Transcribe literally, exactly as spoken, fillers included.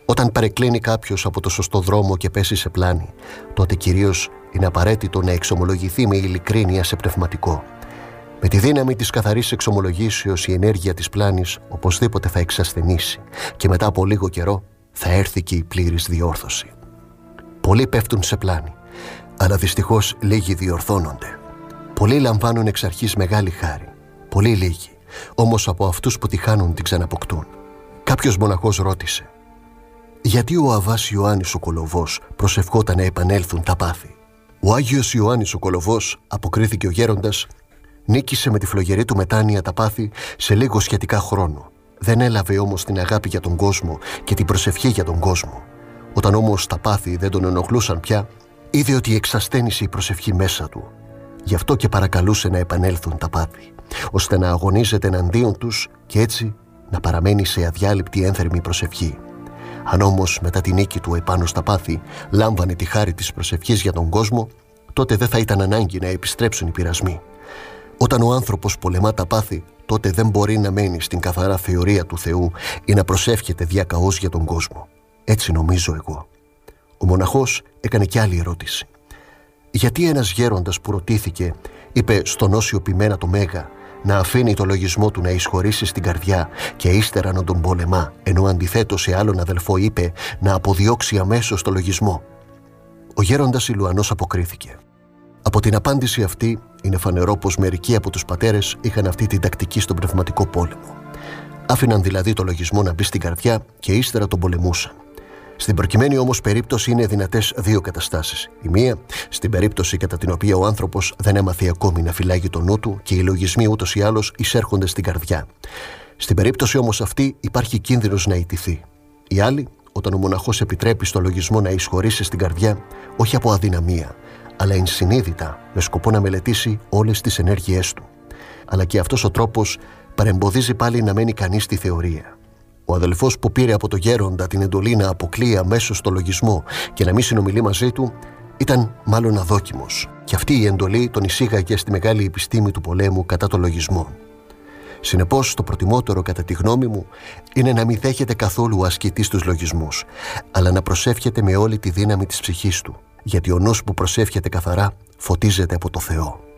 Όταν παρεκκλίνει κάποιος από το σωστό δρόμο και πέσει σε πλάνη, τότε κυρίως είναι απαραίτητο να εξομολογηθεί με ειλικρίνεια σε πνευματικό. Με τη δύναμη της καθαρής εξομολογήσεως η ενέργεια της πλάνης οπωσδήποτε θα εξασθενήσει και μετά από λίγο καιρό θα έρθει και η πλήρης διόρθωση. Πολλοί πέφτουν σε πλάνη, αλλά δυστυχώς λίγοι διορθώνονται. Πολλοί λαμβάνουν εξ αρχής μεγάλη χάρη, πολλοί λίγοι, όμως από αυτούς που τη χάνουν την ξαναποκτούν. Κάποιος μοναχός ρώτησε: γιατί ο Αββάς Ιωάννης ο Κολοβός προσευχόταν να επανέλθουν τα πάθη? Ο Άγιος Ιωάννης ο Κολοβός, αποκρίθηκε ο γέροντας, νίκησε με τη φλογερή του μετάνοια τα πάθη σε λίγο σχετικά χρόνο. Δεν έλαβε όμως την αγάπη για τον κόσμο και την προσευχή για τον κόσμο. Όταν όμως τα πάθη δεν τον ενοχλούσαν πια, είδε ότι εξασθένησε η προσευχή μέσα του. Γι' αυτό και παρακαλούσε να επανέλθουν τα πάθη, ώστε να αγωνίζεται εναντίον τους και έτσι να παραμένει σε αδιάλειπτη ένθερμη προσευχή. Αν όμως μετά τη νίκη του επάνω στα πάθη λάμβανε τη χάρη της προσευχής για τον κόσμο, τότε δεν θα ήταν ανάγκη να επιστρέψουν οι πειρασμοί. Όταν ο άνθρωπος πολεμά τα πάθη, τότε δεν μπορεί να μένει στην καθαρά θεωρία του Θεού ή να προσεύχεται διακαώς για τον κόσμο. Έτσι νομίζω εγώ. Ο μοναχός έκανε κι άλλη ερώτηση. Γιατί ένας γέροντας που ρωτήθηκε είπε στον Όσιο Ποιμένα το Μέγα να αφήνει το λογισμό του να εισχωρήσει στην καρδιά και ύστερα να τον πολεμά, ενώ αντιθέτως σε άλλον αδελφό είπε να αποδιώξει αμέσως το λογισμό? Ο γέροντας Ηλουανός αποκρίθηκε. Από την απάντηση αυτή είναι φανερό πως μερικοί από τους πατέρες είχαν αυτή την τακτική στον πνευματικό πόλεμο. Άφηναν δηλαδή το λογισμό να μπει στην καρδιά και ύστερα τον πολεμούσαν. Στην προκειμένη όμως περίπτωση είναι δυνατές δύο καταστάσεις. Η μία, στην περίπτωση κατά την οποία ο άνθρωπος δεν έμαθε ακόμη να φυλάγει το νου του και οι λογισμοί ούτως ή άλλως εισέρχονται στην καρδιά. Στην περίπτωση όμως αυτή υπάρχει κίνδυνος να ιτηθεί. Η άλλη, όταν ο μοναχός επιτρέπει στο λογισμό να εισχωρήσει στην καρδιά, όχι από αδυναμία, αλλά ενσυνείδητα, με σκοπό να μελετήσει όλες τις ενέργειές του. Αλλά και αυτός ο τρόπος παρεμποδίζει πάλι να μένει κανείς στη θεωρία. Ο αδελφός που πήρε από το γέροντα την εντολή να αποκλείει αμέσως το λογισμό και να μην συνομιλεί μαζί του, ήταν μάλλον αδόκιμος. Και αυτή η εντολή τον εισήγαγε στη μεγάλη επιστήμη του πολέμου κατά το λογισμό. Συνεπώς, το προτιμότερο κατά τη γνώμη μου είναι να μην δέχεται καθόλου ασκητή στους λογισμούς, αλλά να προσεύχεται με όλη τη δύναμη της ψυχής του, γιατί ο νους που προσεύχεται καθαρά φωτίζεται από το Θεό.